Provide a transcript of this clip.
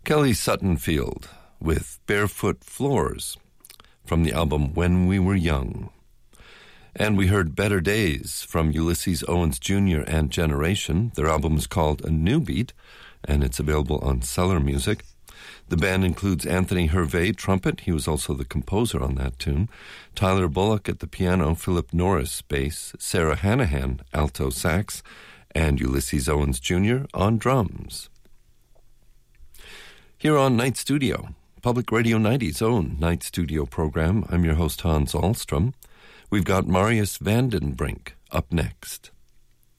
Kelly Suttonfield with Barefoot Floors from the album When We Were Young. And we heard Better Days from Ulysses Owens Jr. and Generation. Their album is called A New Beat, and it's available on Cellar Music. The band includes Anthony Hervé, trumpet. He was also the composer on that tune. Tyler Bullock at the piano, Philip Norris, bass, Sarah Hanahan, alto sax, and Ulysses Owens Jr. on drums. Here on Night Studio, Public Radio 90's own Night Studio program, I'm your host Hans Ahlstrom. We've got Marius Vandenbrink up next.